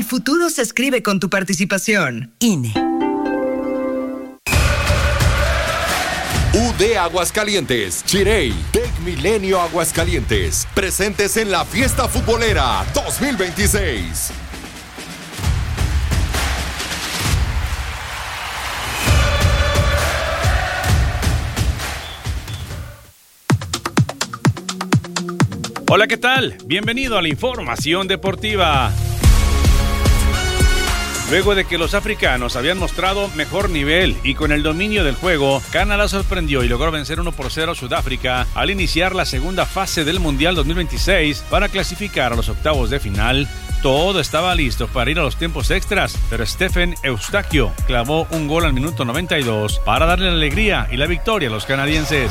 El futuro se escribe con tu participación. INE. UD Aguascalientes, Chirey, Tec Milenio Aguascalientes, presentes en la Fiesta Futbolera 2026. Hola, ¿qué tal? Bienvenido a la información deportiva. Luego de que los africanos habían mostrado mejor nivel y con el dominio del juego, Canadá sorprendió y logró vencer 1-0 a Sudáfrica al iniciar la segunda fase del Mundial 2026 para clasificar a los octavos de final. Todo estaba listo para ir a los tiempos extras, pero Stephen Eustaquio clavó un gol al minuto 92 para darle la alegría y la victoria a los canadienses.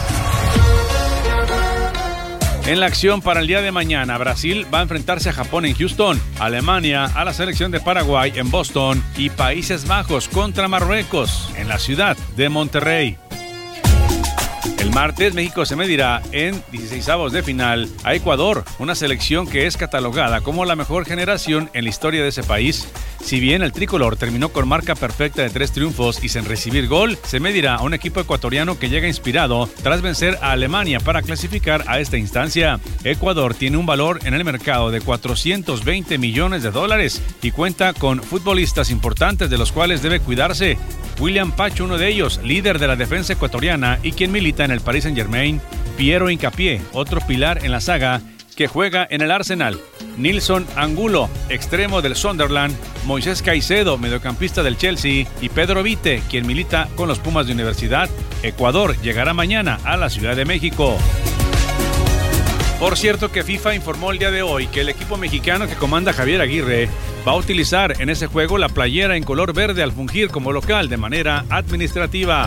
En la acción para el día de mañana, Brasil va a enfrentarse a Japón en Houston, Alemania a la selección de Paraguay en Boston y Países Bajos contra Marruecos en la ciudad de Monterrey. El martes, México se medirá en 16avos de final a Ecuador, una selección que es catalogada como la mejor generación en la historia de ese país. Si bien el tricolor terminó con marca perfecta de 3 triunfos y sin recibir gol, se medirá a un equipo ecuatoriano que llega inspirado tras vencer a Alemania para clasificar a esta instancia. Ecuador tiene un valor en el mercado de $420 millones y cuenta con futbolistas importantes de los cuales debe cuidarse. William Pacho, uno de ellos, líder de la defensa ecuatoriana y quien milita en el Paris Saint-Germain. Piero Hincapié, otro pilar en la saga, que juega en el Arsenal. Nilson Angulo, extremo del Sunderland. Moisés Caicedo, mediocampista del Chelsea. Y Pedro Vite, quien milita con los Pumas de Universidad. Ecuador llegará mañana a la Ciudad de México. Por cierto que FIFA informó el día de hoy que el equipo mexicano que comanda Javier Aguirre va a utilizar en ese juego la playera en color verde al fungir como local de manera administrativa.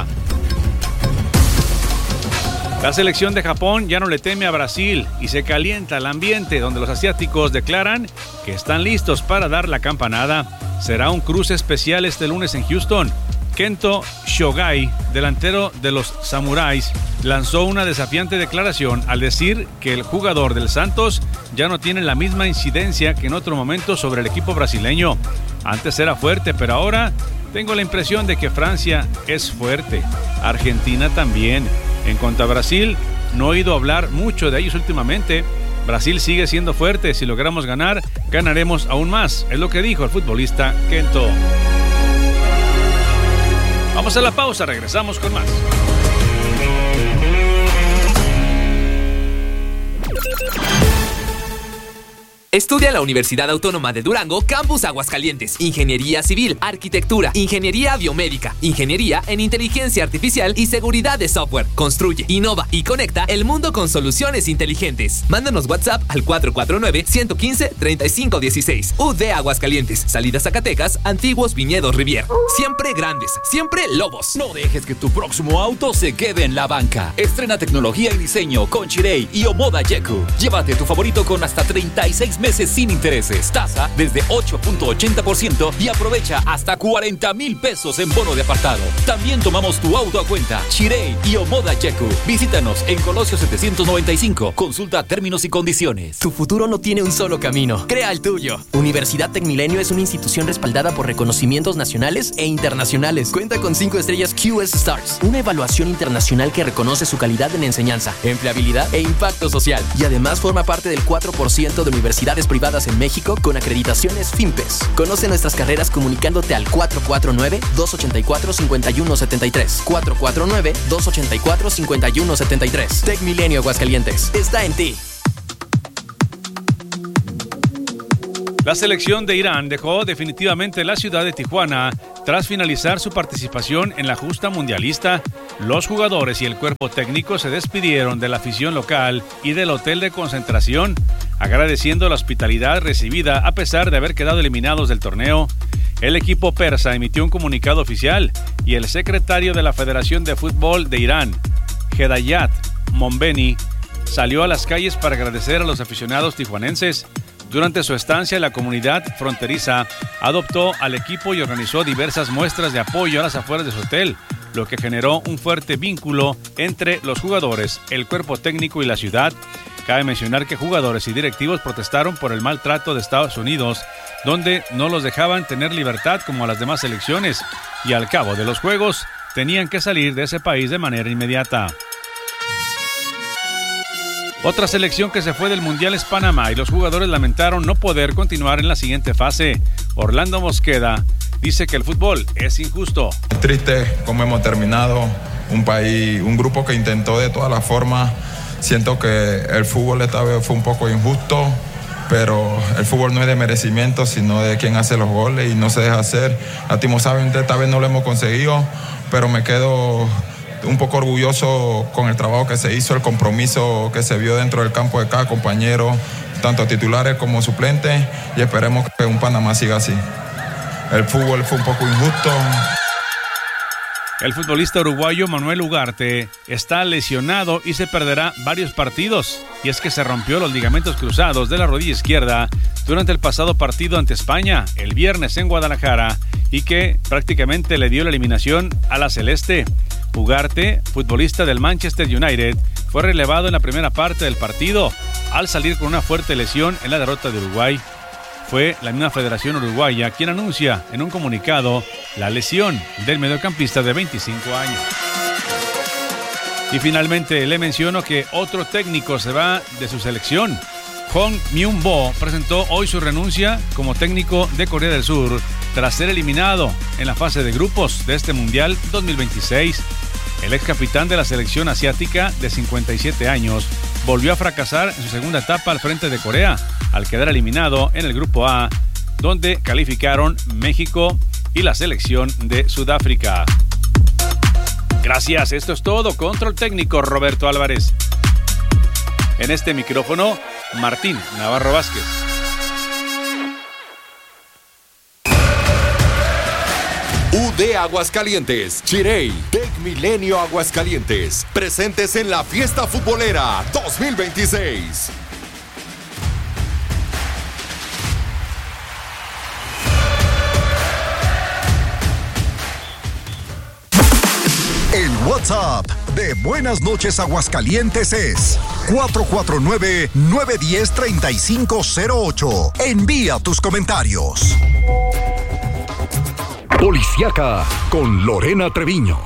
La selección de Japón ya no le teme a Brasil y se calienta el ambiente donde los asiáticos declaran que están listos para dar la campanada. Será un cruce especial este lunes en Houston. Kento Shogai, delantero de los Samuráis, lanzó una desafiante declaración al decir que el jugador del Santos ya no tiene la misma incidencia que en otro momento sobre el equipo brasileño. Antes era fuerte, pero ahora tengo la impresión de que Francia es fuerte. Argentina también. En cuanto a Brasil, no he oído hablar mucho de ellos últimamente. Brasil sigue siendo fuerte. Si logramos ganar, ganaremos aún más. Es lo que dijo el futbolista Kento. Vamos a la pausa, regresamos con más. Estudia en la Universidad Autónoma de Durango, Campus Aguascalientes. Ingeniería Civil, Arquitectura, Ingeniería Biomédica, Ingeniería en Inteligencia Artificial y Seguridad de Software. Construye, innova y conecta el mundo con soluciones inteligentes. Mándanos WhatsApp al 449-115-3516. UD Aguascalientes, Salida Zacatecas, Antiguos Viñedos Rivier. Siempre grandes, siempre lobos. No dejes que tu próximo auto se quede en la banca. Estrena tecnología y diseño con Chirey y Omoda Yeku. Llévate tu favorito con hasta 36 meses sin intereses, tasa desde 8.80% y aprovecha hasta 40,000 pesos en bono de apartado. También tomamos tu auto a cuenta. Chirey y Omoda Yeku. Visítanos en Colosio 795. Consulta términos y condiciones. Tu futuro no tiene un solo camino. Crea el tuyo. Universidad Tec Milenio es una institución respaldada por reconocimientos nacionales e internacionales. Cuenta con 5 estrellas QS Stars, una evaluación internacional que reconoce su calidad en enseñanza, empleabilidad e impacto social. Y además forma parte del 4% de universidades privadas en México con acreditaciones FIMPES. Conoce nuestras carreras comunicándote al 449-284-5173. 449-284-5173. Tec Milenio Aguascalientes. Está en ti. La selección de Irán dejó definitivamente la ciudad de Tijuana tras finalizar su participación en la justa mundialista. Los jugadores y el cuerpo técnico se despidieron de la afición local y del hotel de concentración, agradeciendo la hospitalidad recibida a pesar de haber quedado eliminados del torneo. El equipo persa emitió un comunicado oficial y el secretario de la Federación de Fútbol de Irán, Hedayat Monbeni, salió a las calles para agradecer a los aficionados tijuanenses. Durante su estancia, la comunidad fronteriza adoptó al equipo y organizó diversas muestras de apoyo a las afueras de su hotel, lo que generó un fuerte vínculo entre los jugadores, el cuerpo técnico y la ciudad. Cabe mencionar que jugadores y directivos protestaron por el maltrato de Estados Unidos, donde no los dejaban tener libertad como a las demás selecciones, y al cabo de los juegos tenían que salir de ese país de manera inmediata. Otra selección que se fue del Mundial es Panamá y los jugadores lamentaron no poder continuar en la siguiente fase. Orlando Mosqueda dice que el fútbol es injusto. Es triste cómo hemos terminado, un grupo que intentó de todas las formas. Siento que el fútbol esta vez fue un poco injusto, pero el fútbol no es de merecimiento, sino de quien hace los goles y no se deja hacer. Lastimosamente esta vez no lo hemos conseguido, pero me quedo un poco orgulloso con el trabajo que se hizo, el compromiso que se vio dentro del campo de cada compañero, tanto titulares como suplentes, y esperemos que un Panamá siga así. El fútbol fue un poco injusto. El futbolista uruguayo Manuel Ugarte está lesionado y se perderá varios partidos. Y es que se rompió los ligamentos cruzados de la rodilla izquierda durante el pasado partido ante España, el viernes en Guadalajara, y que prácticamente le dio la eliminación a la celeste. Ugarte, futbolista del Manchester United, fue relevado en la primera parte del partido al salir con una fuerte lesión en la derrota de Uruguay. Fue la misma Federación Uruguaya quien anuncia en un comunicado la lesión del mediocampista de 25 años. Y finalmente le menciono que otro técnico se va de su selección. Hong Myung-bo presentó hoy su renuncia como técnico de Corea del Sur tras ser eliminado en la fase de grupos de este Mundial 2026. El ex capitán de la selección asiática de 57 años volvió a fracasar en su segunda etapa al frente de Corea, al quedar eliminado en el grupo A, donde calificaron México y la selección de Sudáfrica. Gracias, esto es todo. Control técnico Roberto Álvarez. En este micrófono, Martín Navarro Vázquez. UD Aguascalientes, Chirey, Tec Milenio Aguascalientes, presentes en la Fiesta Futbolera 2026. El WhatsApp de Buenas Noches Aguascalientes es 449-910-3508. Envía tus comentarios. Policiaca con Lorena Treviño.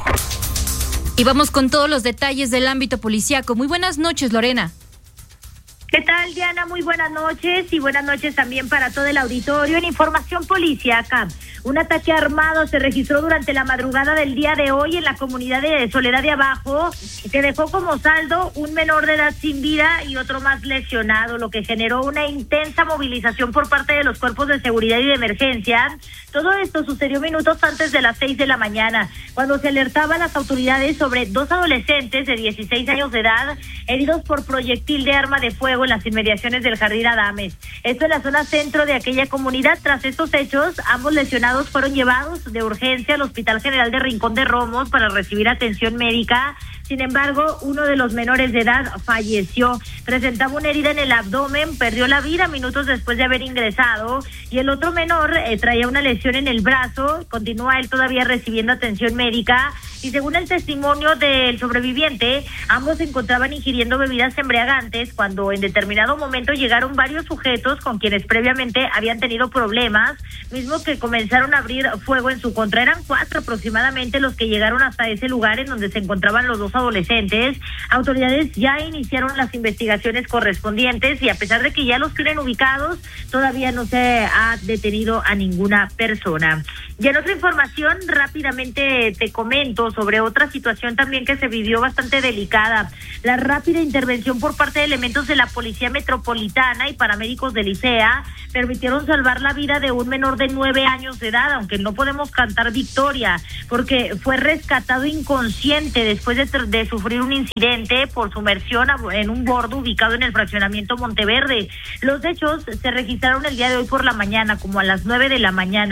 Y vamos con todos los detalles del ámbito policiaco. Muy buenas noches, Lorena. ¿Qué tal, Diana? Muy buenas noches y buenas noches también para todo el auditorio. En información policiaca, un ataque armado se registró durante la madrugada del día de hoy en la comunidad de Soledad de Abajo, que dejó como saldo un menor de edad sin vida y otro más lesionado, lo que generó una intensa movilización por parte de los cuerpos de seguridad y de emergencia. Todo esto sucedió minutos antes de las 6 de la mañana, cuando se alertaba a las autoridades sobre dos adolescentes de 16 años de edad heridos por proyectil de arma de fuego en las inmediaciones del Jardín Adames. Esto en la zona centro de aquella comunidad. Tras estos hechos, ambos lesionados fueron llevados de urgencia al Hospital General de Rincón de Romos para recibir atención médica. Sin embargo, uno de los menores de edad falleció. Presentaba una herida en el abdomen, perdió la vida minutos después de haber ingresado, y el otro menor traía una lesión en el brazo. Continúa él todavía recibiendo atención médica, y según el testimonio del sobreviviente, ambos se encontraban ingiriendo bebidas embriagantes cuando en determinado momento llegaron varios sujetos con quienes previamente habían tenido problemas, mismos que comenzaron a abrir fuego en su contra. Eran 4 aproximadamente los que llegaron hasta ese lugar en donde se encontraban los dos adolescentes. Autoridades ya iniciaron las investigaciones correspondientes y a pesar de que ya los tienen ubicados, todavía no se ha detenido a ninguna persona. Y en otra información, rápidamente te comento sobre otra situación también que se vivió bastante delicada. La rápida intervención por parte de elementos de la Policía Metropolitana y paramédicos del ICEA permitieron salvar la vida de un menor de 9 años de edad, aunque no podemos cantar victoria, porque fue rescatado inconsciente después de sufrir un incidente por sumersión en un bordo ubicado en el fraccionamiento Monteverde. Los hechos se registraron el día de hoy por la mañana, como a las 9 de la mañana,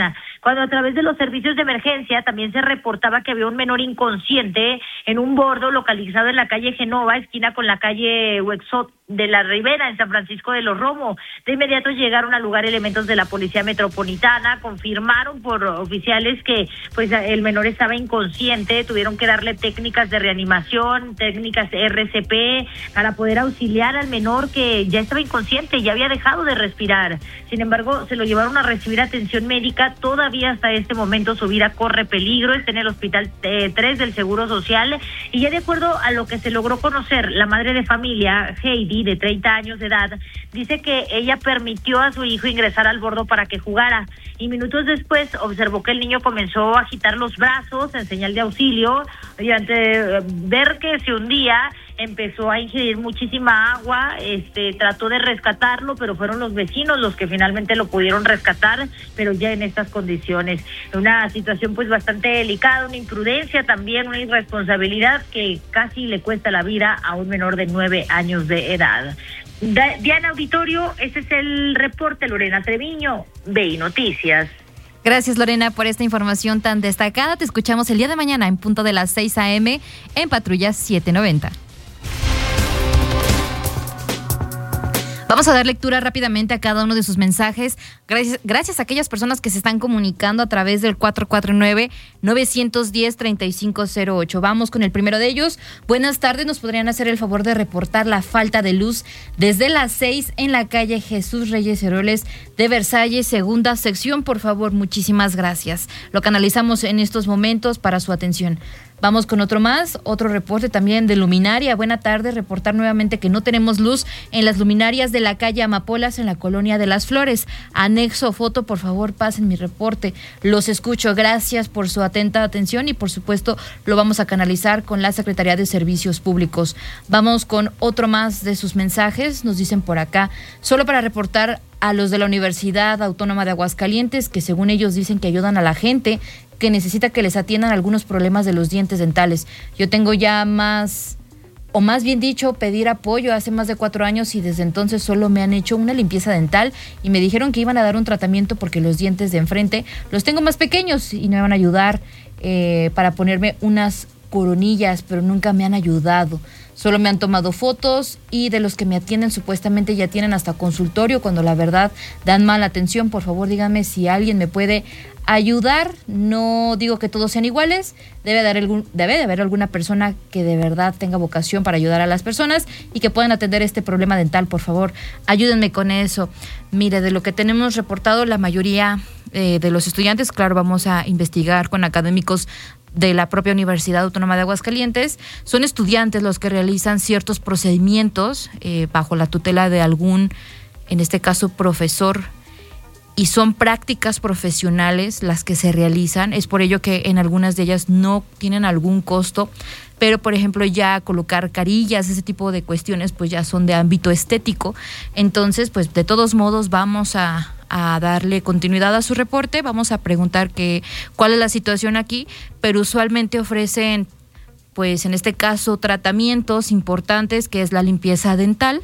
cuando a través de los servicios de emergencia también se reportaba que había un menor inconsciente en un bordo localizado en la calle Genova, esquina con la calle Huexot de la Ribera, en San Francisco de los Romo. De inmediato llegaron al lugar elementos de la Policía Metropolitana, confirmaron por oficiales que pues el menor estaba inconsciente, tuvieron que darle técnicas de reanimación, técnicas RCP, para poder auxiliar al menor que ya estaba inconsciente, ya había dejado de respirar. Sin embargo, se lo llevaron a recibir atención médica. Todavía hasta este momento su vida corre peligro, está en el Hospital 3 del Seguro Social, y ya de acuerdo a lo que se logró conocer, la madre de familia, Heidi, de 30 años de edad, dice que ella permitió a su hijo ingresar al bordo para que jugara, y minutos después observó que el niño comenzó a agitar los brazos en señal de auxilio, y ante ver que se hundía, empezó a ingerir muchísima agua, trató de rescatarlo, pero fueron los vecinos los que finalmente lo pudieron rescatar, pero ya en estas condiciones. Una situación pues bastante delicada, una imprudencia también, una irresponsabilidad que casi le cuesta la vida a un menor de 9 años de edad. Diana, auditorio, ese es el reporte. Lorena Treviño, BI Noticias. Gracias, Lorena, por esta información tan destacada. Te escuchamos el día de mañana en punto de las 6 a.m. en Patrulla 790. Vamos a dar lectura rápidamente a cada uno de sus mensajes. Gracias a aquellas personas que se están comunicando a través del 449-910-3508. Vamos con el primero de ellos. Buenas tardes, ¿nos podrían hacer el favor de reportar la falta de luz desde las 6 en la calle Jesús Reyes Heroles de Versalles, segunda sección? Por favor, muchísimas gracias. Lo canalizamos en estos momentos para su atención. Vamos con otro reporte también de luminaria. Buena tarde, reportar nuevamente que no tenemos luz en las luminarias de la calle Amapolas en la colonia de Las Flores. Anexo foto, por favor, pasen mi reporte. Los escucho, gracias por su atenta atención y por supuesto lo vamos a canalizar con la Secretaría de Servicios Públicos. Vamos con otro más de sus mensajes, nos dicen por acá, solo para reportar a los de la Universidad Autónoma de Aguascalientes, que según ellos dicen que ayudan a la gente que necesita que les atiendan algunos problemas de los dientes dentales. Yo tengo ya más bien dicho, pedir apoyo hace más de 4 años y desde entonces solo me han hecho una limpieza dental y me dijeron que iban a dar un tratamiento porque los dientes de enfrente los tengo más pequeños y me van a ayudar para ponerme unas coronillas, pero nunca me han ayudado. Solo me han tomado fotos y de los que me atienden supuestamente ya tienen hasta consultorio, cuando la verdad dan mala atención. Por favor, díganme si alguien me puede ayudar. No digo que todos sean iguales, debe de haber alguna persona que de verdad tenga vocación para ayudar a las personas y que puedan atender este problema dental. Por favor, ayúdenme con eso. Mire, de lo que tenemos reportado, la mayoría de los estudiantes, claro, vamos a investigar con académicos de la propia Universidad Autónoma de Aguascalientes, son estudiantes los que realizan ciertos procedimientos bajo la tutela de algún, en este caso, profesor, y son prácticas profesionales las que se realizan. Es por ello que en algunas de ellas no tienen algún costo, pero por ejemplo ya colocar carillas, ese tipo de cuestiones pues ya son de ámbito estético. Entonces pues de todos modos vamos a darle continuidad a su reporte, vamos a preguntar cuál es la situación aquí, pero usualmente ofrecen pues en este caso tratamientos importantes, que es la limpieza dental,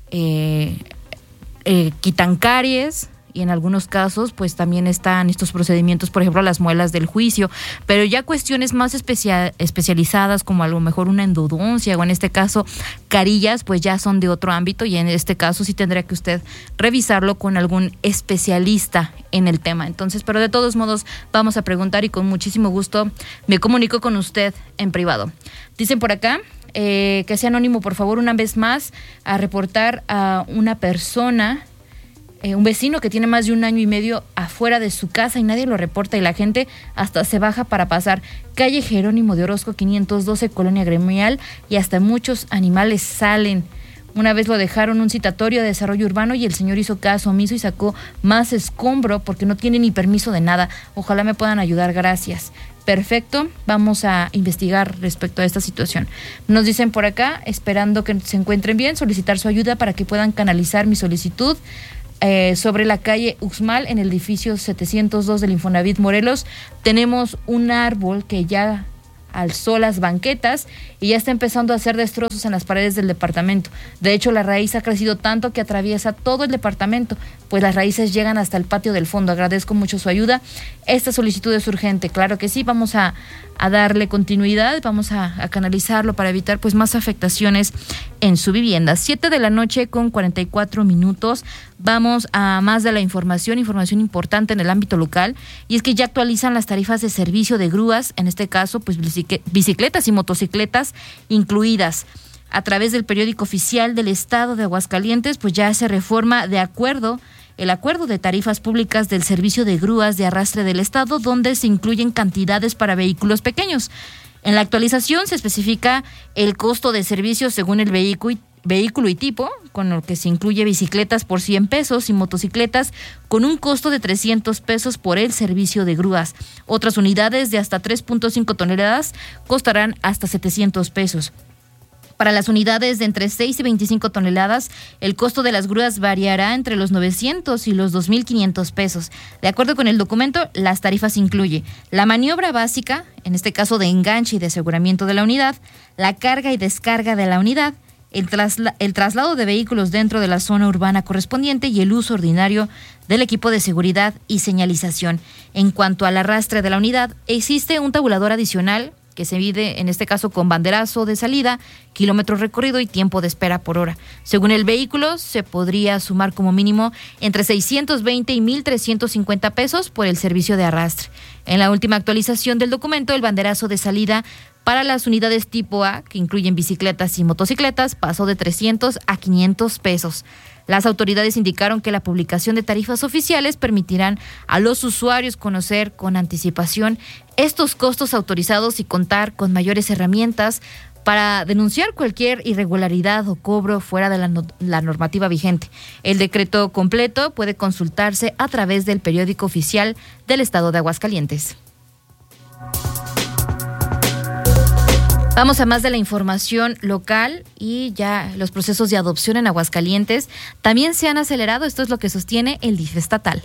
quitan caries, y en algunos casos pues también están estos procedimientos, por ejemplo las muelas del juicio, pero ya cuestiones más especializadas como a lo mejor una endodoncia o en este caso carillas, pues ya son de otro ámbito y en este caso sí tendría que usted revisarlo con algún especialista en el tema. Entonces, pero de todos modos vamos a preguntar y con muchísimo gusto me comunico con usted en privado. Dicen por acá que sea anónimo, por favor, una vez más, a reportar a una persona, un vecino que tiene más de 1 año y medio afuera de su casa y nadie lo reporta y la gente hasta se baja para pasar. Calle Jerónimo de Orozco 512, Colonia Gremial, y hasta muchos animales salen. Una vez lo dejaron un citatorio de desarrollo urbano y el señor hizo caso omiso y sacó más escombro porque no tiene ni permiso de nada. Ojalá me puedan ayudar, gracias. Perfecto, vamos a investigar respecto a esta situación. Nos dicen por acá, esperando que se encuentren bien, solicitar su ayuda para que puedan canalizar mi solicitud sobre la calle Uxmal en el edificio 702 del Infonavit Morelos. Tenemos un árbol que ya alzó las banquetas y ya está empezando a hacer destrozos en las paredes del departamento. De hecho, la raíz ha crecido tanto que atraviesa todo el departamento, pues las raíces llegan hasta el patio del fondo. Agradezco mucho su ayuda. Esta solicitud es urgente, claro que sí, vamos a darle continuidad, vamos a canalizarlo para evitar pues más afectaciones en su vivienda. 7:44 p.m. Vamos a más de la información importante en el ámbito local, y es que ya actualizan las tarifas de servicio de grúas, en este caso pues bicicletas y motocicletas incluidas. A través del periódico oficial del Estado de Aguascalientes, pues ya se reforma el acuerdo de tarifas públicas del servicio de grúas de arrastre del Estado, donde se incluyen cantidades para vehículos pequeños. En la actualización se especifica el costo de servicio según el vehículo y tipo, con lo que se incluye bicicletas por 100 pesos y motocicletas con un costo de 300 pesos por el servicio de grúas. Otras unidades de hasta 3.5 toneladas costarán hasta 700 pesos. Para las unidades de entre 6 y 25 toneladas, el costo de las grúas variará entre los 900 y los 2.500 pesos. De acuerdo con el documento, las tarifas incluye la maniobra básica, en este caso de enganche y de aseguramiento de la unidad, la carga y descarga de la unidad, el traslado de vehículos dentro de la zona urbana correspondiente y el uso ordinario del equipo de seguridad y señalización. En cuanto al arrastre de la unidad, existe un tabulador adicional que se mide en este caso con banderazo de salida, kilómetro recorrido y tiempo de espera por hora. Según el vehículo, se podría sumar como mínimo entre 620 y 1.350 pesos por el servicio de arrastre. En la última actualización del documento, el banderazo de salida para las unidades tipo A, que incluyen bicicletas y motocicletas, pasó de 300 a 500 pesos. Las autoridades indicaron que la publicación de tarifas oficiales permitirán a los usuarios conocer con anticipación estos costos autorizados y contar con mayores herramientas para denunciar cualquier irregularidad o cobro fuera de la normativa vigente. El decreto completo puede consultarse a través del periódico oficial del Estado de Aguascalientes. Vamos a más de la información local y ya los procesos de adopción en Aguascalientes también se han acelerado. Esto es lo que sostiene el DIF estatal.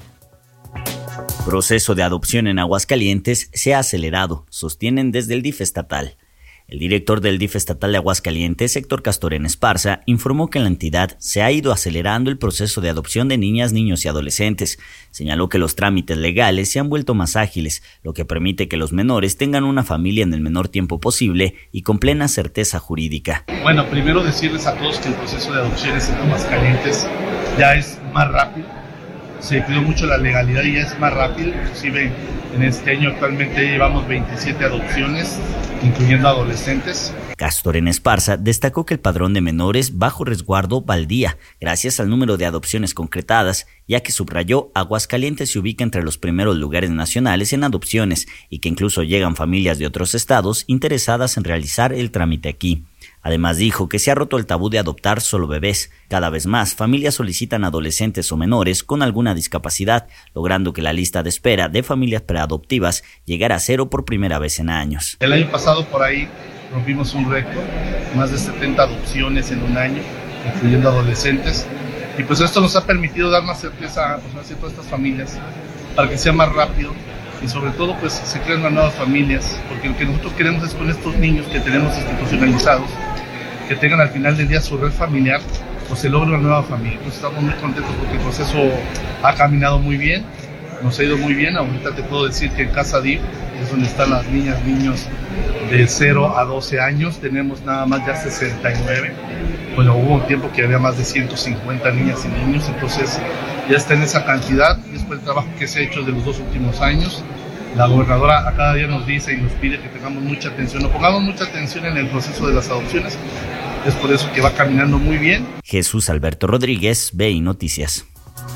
Proceso de adopción en Aguascalientes se ha acelerado, sostienen desde el DIF estatal. El director del DIF estatal de Aguascalientes, Héctor Castorena Esparza, informó que en la entidad se ha ido acelerando el proceso de adopción de niñas, niños y adolescentes. Señaló que los trámites legales se han vuelto más ágiles, lo que permite que los menores tengan una familia en el menor tiempo posible y con plena certeza jurídica. Bueno, primero decirles a todos que el proceso de adopciones en Aguascalientes ya es más rápido. Se cuidó mucho la legalidad y ya es más rápido. Inclusive en este año actualmente llevamos 27 adopciones, incluyendo adolescentes. Castorena Esparza destacó que el padrón de menores bajo resguardo va al día, gracias al número de adopciones concretadas, ya que subrayó Aguascalientes se ubica entre los primeros lugares nacionales en adopciones y que incluso llegan familias de otros estados interesadas en realizar el trámite aquí. Además dijo que se ha roto el tabú de adoptar solo bebés. Cada vez más familias solicitan adolescentes o menores con alguna discapacidad, logrando que la lista de espera de familias preadoptivas llegara a 0 por primera vez en años. El año pasado por ahí rompimos un récord, más de 70 adopciones en un año, incluyendo adolescentes. Y pues esto nos ha permitido dar más certeza a todas estas familias para que sea más rápido y sobre todo pues se creen unas nuevas familias, porque lo que nosotros queremos es con estos niños que tenemos institucionalizados, que tengan al final del día su red familiar, pues se logra una nueva familia. Pues estamos muy contentos porque el proceso ha caminado muy bien, nos ha ido muy bien. Ahorita te puedo decir que en Casa DIF es donde están las niñas, niños de 0 a 12 años, tenemos nada más ya 69. Bueno, hubo un tiempo que había más de 150 niñas y niños, entonces ya está en esa cantidad, y es por el trabajo que se ha hecho de los 2 últimos años. La gobernadora a cada día nos dice y nos pide que tengamos mucha atención, o pongamos mucha atención en el proceso de las adopciones. Es por eso que va caminando muy bien. Jesús Alberto Rodríguez, BI Noticias.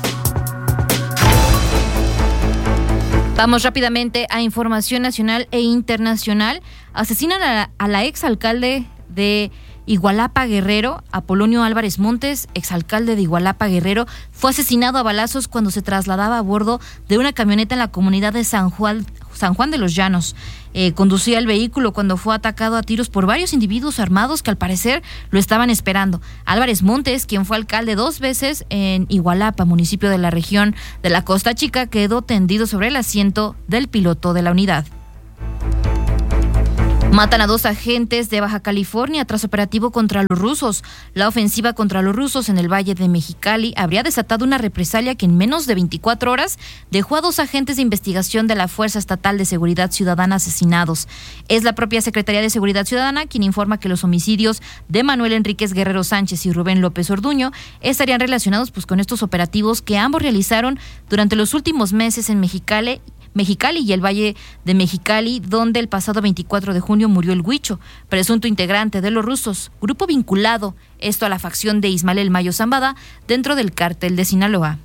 Vamos rápidamente a información nacional e internacional. Asesinan a la exalcalde de Igualapa, Guerrero. Apolonio Álvarez Montes, exalcalde de Igualapa, Guerrero, fue asesinado a balazos cuando se trasladaba a bordo de una camioneta en la comunidad de San Juan de los Llanos. Conducía el vehículo cuando fue atacado a tiros por varios individuos armados que al parecer lo estaban esperando. Álvarez Montes, quien fue alcalde 2 veces en Igualapa, municipio de la región de la Costa Chica, quedó tendido sobre el asiento del piloto de la unidad. Matan a 2 agentes de Baja California tras operativo contra los rusos. La ofensiva contra los rusos en el Valle de Mexicali habría desatado una represalia que en menos de 24 horas dejó a 2 agentes de investigación de la Fuerza Estatal de Seguridad Ciudadana asesinados. Es la propia Secretaría de Seguridad Ciudadana quien informa que los homicidios de Manuel Enríquez Guerrero Sánchez y Rubén López Orduño estarían relacionados con estos operativos que ambos realizaron durante los últimos meses en Mexicali y el Valle de Mexicali, donde el pasado 24 de junio murió el Huicho, presunto integrante de los rusos, grupo vinculado a la facción de Ismael El Mayo Zambada dentro del cártel de Sinaloa.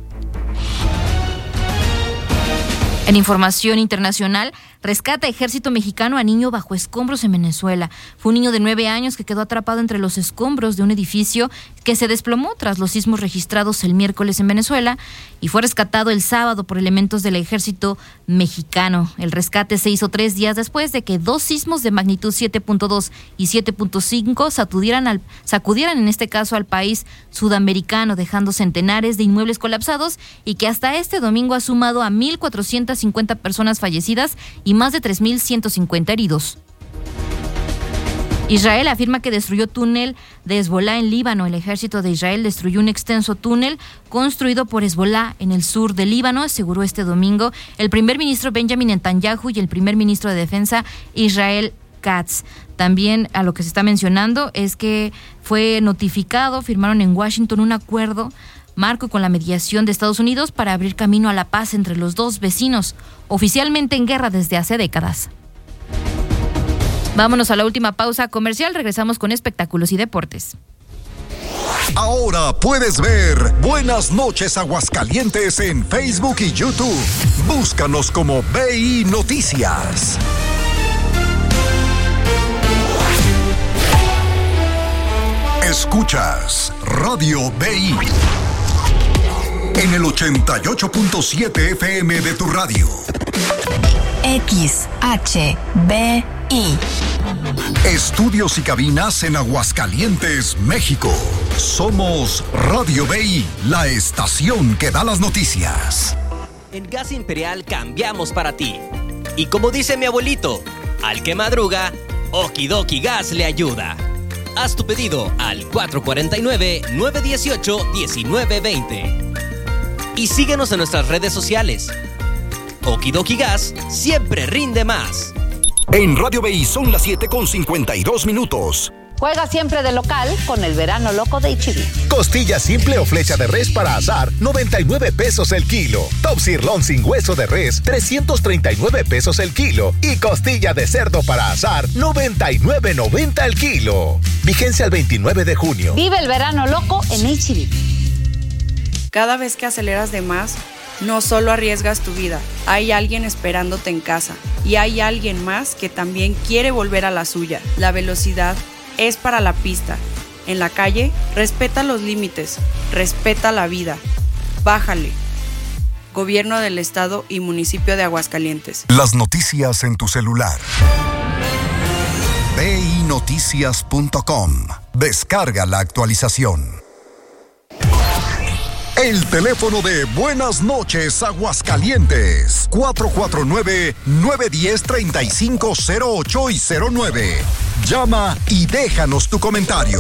En información internacional, rescata ejército mexicano a niño bajo escombros en Venezuela. Fue un niño de 9 años que quedó atrapado entre los escombros de un edificio que se desplomó tras los sismos registrados el miércoles en Venezuela y fue rescatado el sábado por elementos del ejército mexicano. El rescate se hizo 3 días después de que 2 sismos de magnitud 7.2 y 7.5 sacudieran en este caso al país sudamericano, dejando centenares de inmuebles colapsados y que hasta este domingo ha sumado a 1,450 personas fallecidas y más de 3,150 heridos. Israel afirma que destruyó túnel de Hezbolá en Líbano. El ejército de Israel destruyó un extenso túnel construido por Hezbolá en el sur de Líbano, aseguró este domingo el primer ministro Benjamin Netanyahu y el primer ministro de Defensa Israel Katz. También a lo que se está mencionando es que fue notificado, firmaron en Washington un acuerdo marco con la mediación de Estados Unidos para abrir camino a la paz entre los 2 vecinos, oficialmente en guerra desde hace décadas. Vámonos a la última pausa comercial, regresamos con espectáculos y deportes. Ahora puedes ver Buenas Noches Aguascalientes en Facebook y YouTube. Búscanos como BI Noticias. Escuchas Radio BI en el 88.7 FM de tu radio. XHBI. Estudios y cabinas en Aguascalientes, México. Somos Radio BI, la estación que da las noticias. En Gas Imperial cambiamos para ti. Y como dice mi abuelito, al que madruga, Okidoki Gas le ayuda. Haz tu pedido al 449-918-1920. Y síguenos en nuestras redes sociales. Okidoki Gas siempre rinde más. En Radio BI son las 7:52. Juega siempre de local con el verano loco de H-E-B. Costilla simple o flecha de res para asar, 99 pesos el kilo. Top sirloin sin hueso de res, 339 pesos el kilo. Y costilla de cerdo para asar, 99.90 el kilo. Vigencia el 29 de junio. Vive el verano loco en H-E-B. Cada vez que aceleras de más, no solo arriesgas tu vida, hay alguien esperándote en casa. Y hay alguien más que también quiere volver a la suya. La velocidad es para la pista. En la calle, respeta los límites, respeta la vida. Bájale. Gobierno del Estado y Municipio de Aguascalientes. Las noticias en tu celular. BINoticias.com. Descarga la actualización. El teléfono de Buenas Noches Aguascalientes, 449-910-3508 y 09. Llama y déjanos tu comentario.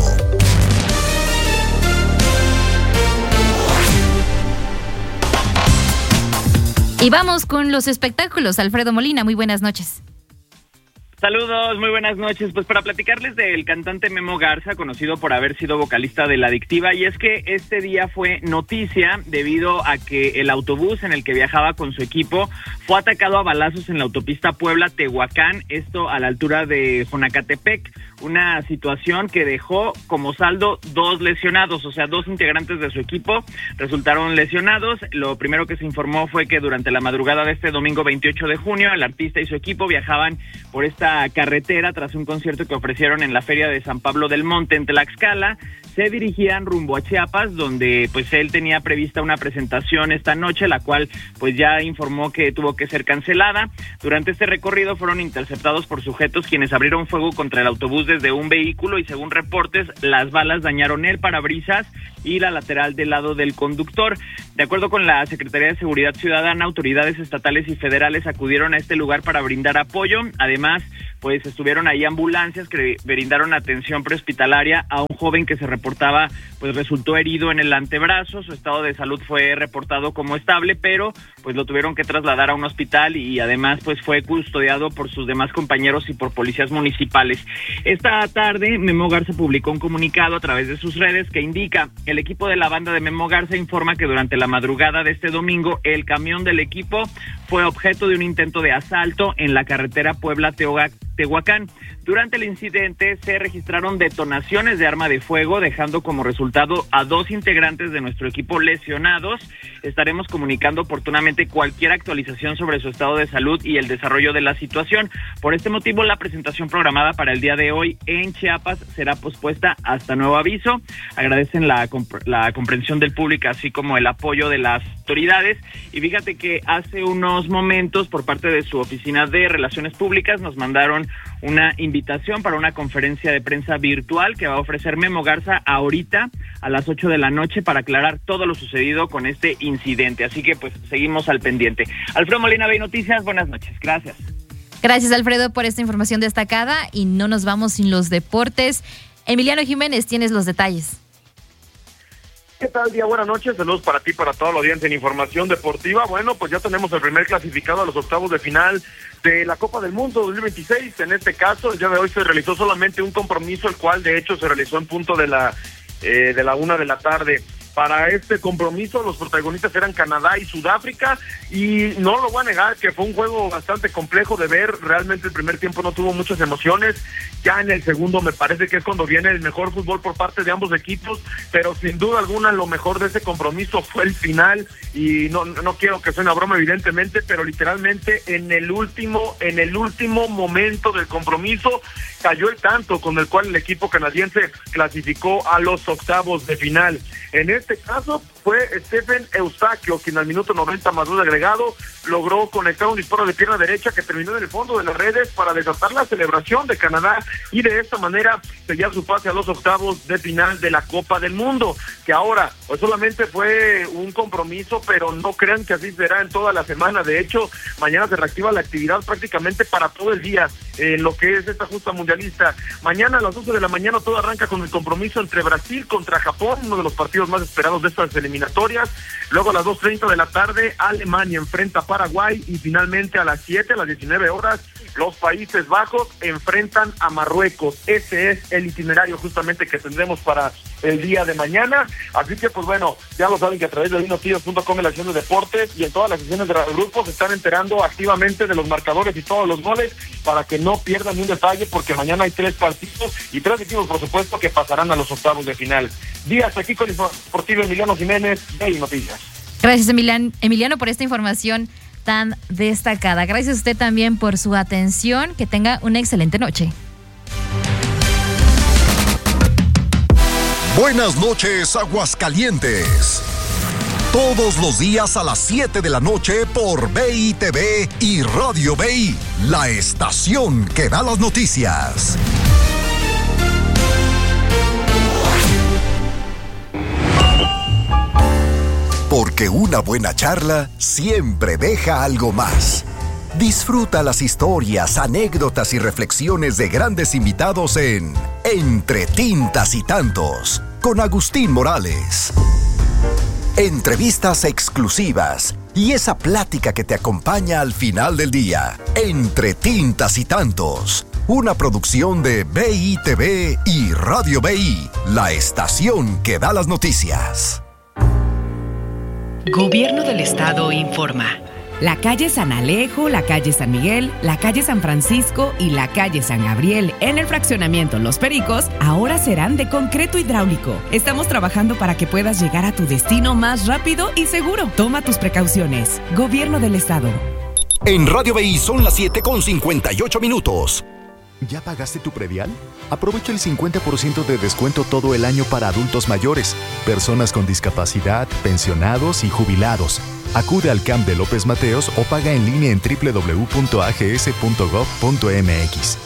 Y vamos con los espectáculos. Alfredo Molina, muy buenas noches. Saludos, muy buenas noches. Pues para platicarles del cantante Memo Garza, conocido por haber sido vocalista de La Adictiva, y es que este día fue noticia debido a que el autobús en el que viajaba con su equipo fue atacado a balazos en la autopista Puebla-Tehuacán, esto a la altura de Jonacatepec, una situación que dejó como saldo 2 lesionados, o sea, 2 integrantes de su equipo resultaron lesionados. Lo primero que se informó fue que durante la madrugada de este domingo 28 de junio, el artista y su equipo viajaban por esta carretera tras un concierto que ofrecieron en la Feria de San Pablo del Monte en Tlaxcala. se dirigían rumbo a Chiapas, donde pues él tenía prevista una presentación esta noche, la cual pues ya informó que tuvo que ser cancelada. Durante este recorrido fueron interceptados por sujetos quienes abrieron fuego contra el autobús desde un vehículo y según reportes, las balas dañaron el parabrisas y la lateral del lado del conductor. De acuerdo con la Secretaría de Seguridad Ciudadana, autoridades estatales y federales acudieron a este lugar para brindar apoyo. Además, pues estuvieron ahí ambulancias que brindaron atención prehospitalaria a un joven que se reportaba, pues resultó herido en el antebrazo. Su estado de salud fue reportado como estable, pero pues lo tuvieron que trasladar a un hospital y además pues fue custodiado por sus demás compañeros y por policías municipales. Esta tarde, Memo Garza publicó un comunicado a través de sus redes que indica: el equipo de la banda de Memo Garza informa que durante la madrugada de este domingo, el camión del equipo fue objeto de un intento de asalto en la carretera Puebla-Tehuacán. Durante el incidente se registraron detonaciones de arma de fuego, dejando como resultado a 2 integrantes de nuestro equipo lesionados. Estaremos comunicando oportunamente cualquier actualización sobre su estado de salud y el desarrollo de la situación. Por este motivo, la presentación programada para el día de hoy en Chiapas será pospuesta hasta nuevo aviso. Agradecen la comprensión del público, así como el apoyo de las autoridades. Y fíjate que hace unos momentos, por parte de su oficina de Relaciones Públicas, nos mandaron una invitación para una conferencia de prensa virtual que va a ofrecer Memo Garza ahorita a las 8 de la noche para aclarar todo lo sucedido con este incidente. Así que pues seguimos al pendiente. Alfredo Molina, Bay Noticias, buenas noches. Gracias. Gracias, Alfredo, por esta información destacada y no nos vamos sin los deportes. Emiliano Jiménez, tienes los detalles. ¿Qué tal, día? Buenas noches, saludos para ti, para toda la audiencia en Información Deportiva. Bueno, pues ya tenemos el primer clasificado a los octavos de final de la Copa del Mundo 2026. En este caso, el día de hoy se realizó solamente un compromiso, el cual de hecho se realizó en punto de la 1 de la tarde. Para este compromiso los protagonistas eran Canadá y Sudáfrica y no lo voy a negar que fue un juego bastante complejo de ver. Realmente el primer tiempo no tuvo muchas emociones, ya en el segundo me parece que es cuando viene el mejor fútbol por parte de ambos equipos, pero sin duda alguna lo mejor de ese compromiso fue el final y no quiero que suene a broma evidentemente, pero literalmente en el último momento del compromiso cayó el tanto con el cual el equipo canadiense clasificó a los octavos de final. En este caso fue Stephen Eustaquio quien al minuto 90 más 2 de agregado logró conectar un disparo de pierna derecha que terminó en el fondo de las redes para desatar la celebración de Canadá y de esta manera sellar su pase a los octavos de final de la Copa del Mundo, que ahora pues solamente fue un compromiso, pero no crean que así será en toda la semana. De hecho, mañana se reactiva la actividad prácticamente para todo el día en lo que es esta justa mundialista. Mañana a las 12 de la mañana todo arranca con el compromiso entre Brasil contra Japón, uno de los partidos más esperados de estas eliminatorias. Luego a las 2:30 de la tarde Alemania enfrenta a Paraguay y finalmente a las 7, a las 19 horas, los Países Bajos enfrentan a Marruecos. Ese es el itinerario justamente que tendremos para el día de mañana. Así que pues bueno, ya lo saben que a través de Binotidos.com en la sección de deportes y en todas las sesiones de los grupos se están enterando activamente de los marcadores y todos los goles para que no pierdan ni un detalle, porque mañana hay 3 partidos y 3 equipos por supuesto que pasarán a los octavos de final. Días aquí con el Deportivo Emiliano Jiménez, Bay Noticias. Gracias, Emiliano, por esta información tan destacada. Gracias a usted también por su atención. Que tenga una excelente noche. Buenas noches, Aguascalientes. Todos los días a las 7 de la noche por BI TV y Radio BI, la estación que da las noticias. Porque una buena charla siempre deja algo más. Disfruta las historias, anécdotas y reflexiones de grandes invitados en Entre Tintas y Tantos, con Agustín Morales. Entrevistas exclusivas y esa plática que te acompaña al final del día. Entre Tintas y Tantos, una producción de BI TV y Radio BI, la estación que da las noticias. Gobierno del Estado informa. La calle San Alejo, la calle San Miguel, la calle San Francisco y la calle San Gabriel en el fraccionamiento Los Pericos ahora serán de concreto hidráulico. Estamos trabajando para que puedas llegar a tu destino más rápido y seguro. Toma tus precauciones. Gobierno del Estado. En Radio BI son las 7:58. ¿Ya pagaste tu predial? Aprovecha el 50% de descuento todo el año para adultos mayores, personas con discapacidad, pensionados y jubilados. Acude al CAMP de López Mateos o paga en línea en www.ags.gov.mx.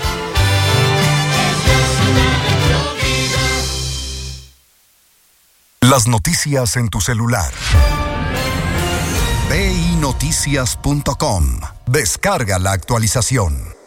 Las noticias en tu celular. BINoticias.com. Descarga la actualización.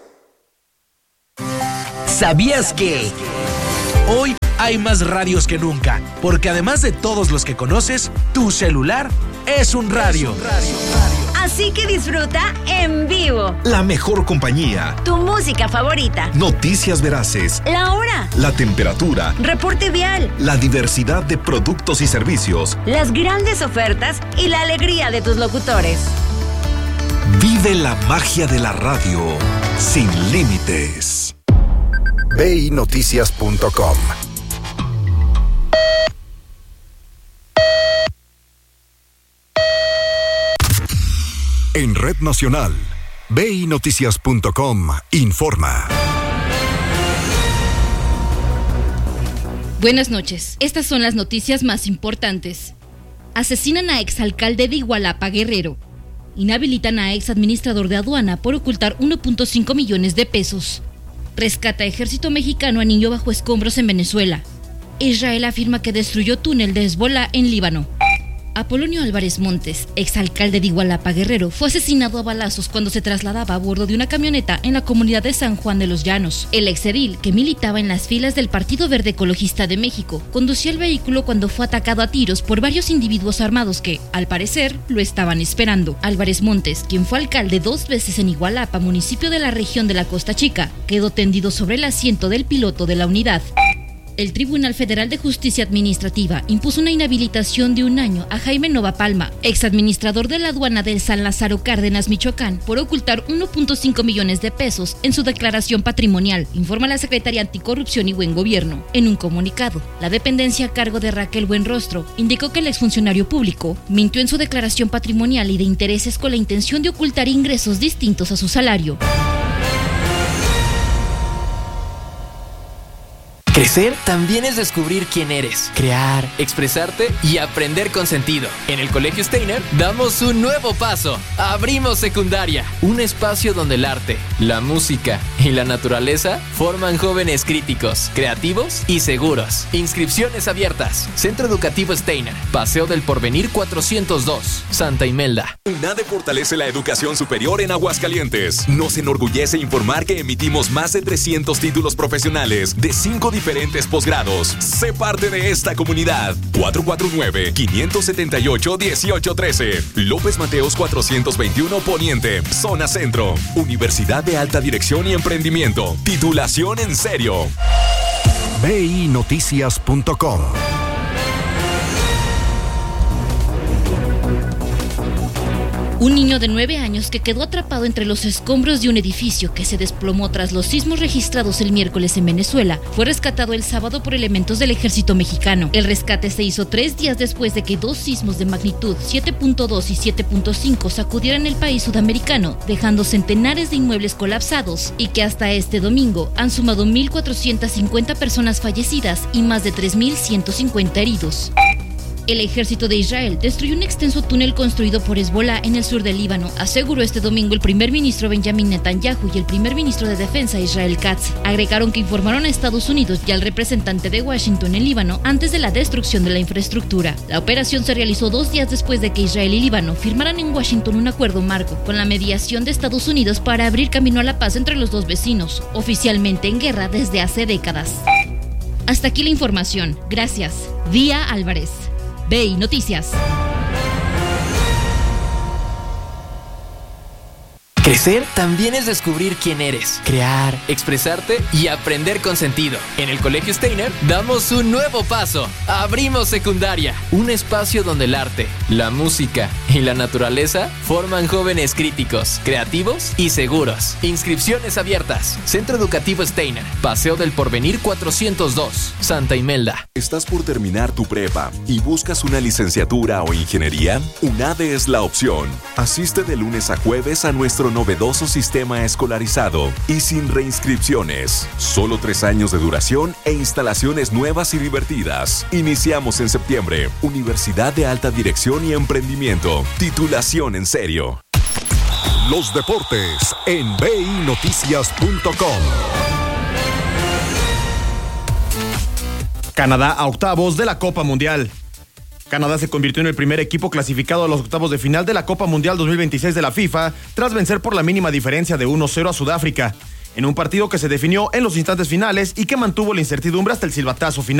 ¿Sabías que hoy hay más radios que nunca? Porque además de todos los que conoces, tu celular es un radio. Así que disfruta en vivo. La mejor compañía. Tu música favorita. Noticias veraces. La hora. La temperatura. Reporte vial. La diversidad de productos y servicios. Las grandes ofertas y la alegría de tus locutores. Vive la magia de la radio sin límites. BINoticias.com. En Red Nacional, BINoticias.com informa. Buenas noches. Estas son las noticias más importantes. Asesinan a exalcalde de Igualapa, Guerrero. Inhabilitan a exadministrador de aduana por ocultar 1.5 millones de pesos. Rescata ejército mexicano a niño bajo escombros en Venezuela. Israel afirma que destruyó túnel de Hezbolá en Líbano. Apolonio Álvarez Montes, exalcalde de Igualapa, Guerrero, fue asesinado a balazos cuando se trasladaba a bordo de una camioneta en la comunidad de San Juan de los Llanos. El exedil, que militaba en las filas del Partido Verde Ecologista de México, conducía el vehículo cuando fue atacado a tiros por varios individuos armados que, al parecer, lo estaban esperando. Álvarez Montes, quien fue alcalde 2 veces en Igualapa, municipio de la región de la Costa Chica, quedó tendido sobre el asiento del piloto de la unidad. El Tribunal Federal de Justicia Administrativa impuso una inhabilitación de 1 año a Jaime Nova Palma, exadministrador de la aduana del San Lázaro Cárdenas, Michoacán, por ocultar 1.5 millones de pesos en su declaración patrimonial, informa la Secretaría Anticorrupción y Buen Gobierno. En un comunicado, la dependencia a cargo de Raquel Buenrostro indicó que el exfuncionario público mintió en su declaración patrimonial y de intereses con la intención de ocultar ingresos distintos a su salario. Crecer también es descubrir quién eres, crear, expresarte y aprender con sentido. En el Colegio Steiner damos un nuevo paso. Abrimos secundaria, un espacio donde el arte, la música y la naturaleza forman jóvenes críticos, creativos y seguros. Inscripciones abiertas. Centro Educativo Steiner, Paseo del Porvenir 402, Santa Imelda. UNADE fortalece la educación superior en Aguascalientes. Nos enorgullece informar que emitimos más de 300 títulos profesionales de 5 diferentes posgrados. Sé parte de esta comunidad. 449-578-1813. López Mateos 421 Poniente, Zona Centro. Universidad de Alta Dirección y Emprendimiento. Titulación en serio. BINoticias.com. Un niño de 9 años que quedó atrapado entre los escombros de un edificio que se desplomó tras los sismos registrados el miércoles en Venezuela fue rescatado el sábado por elementos del ejército mexicano. El rescate se hizo 3 días después de que 2 sismos de magnitud 7.2 y 7.5 sacudieran el país sudamericano, dejando centenares de inmuebles colapsados y que hasta este domingo han sumado 1.450 personas fallecidas y más de 3.150 heridos. El ejército de Israel destruyó un extenso túnel construido por Hezbolá en el sur del Líbano, aseguró este domingo el primer ministro Benjamin Netanyahu y el primer ministro de Defensa Israel Katz. Agregaron que informaron a Estados Unidos y al representante de Washington en Líbano antes de la destrucción de la infraestructura. La operación se realizó 2 días después de que Israel y Líbano firmaran en Washington un acuerdo marco con la mediación de Estados Unidos para abrir camino a la paz entre los dos vecinos, oficialmente en guerra desde hace décadas. Hasta aquí la información. Gracias. Día Álvarez. BI Noticias. Crecer también es descubrir quién eres, crear, expresarte y aprender con sentido. En el Colegio Steiner damos un nuevo paso. Abrimos secundaria, un espacio donde el arte, la música y la naturaleza forman jóvenes críticos, creativos y seguros. Inscripciones abiertas. Centro Educativo Steiner, Paseo del Porvenir 402, Santa Imelda. ¿Estás por terminar tu prepa y buscas una licenciatura o ingeniería? UNADE es la opción. Asiste de lunes a jueves a nuestro novedoso sistema escolarizado y sin reinscripciones. Solo 3 años de duración e instalaciones nuevas y divertidas. Iniciamos en septiembre. Universidad de Alta Dirección y Emprendimiento. Titulación en serio. Los deportes en binoticias.com. Canadá a octavos de la Copa Mundial. Canadá se convirtió en el primer equipo clasificado a los octavos de final de la Copa Mundial 2026 de la FIFA, tras vencer por la mínima diferencia de 1-0 a Sudáfrica, en un partido que se definió en los instantes finales y que mantuvo la incertidumbre hasta el silbatazo final.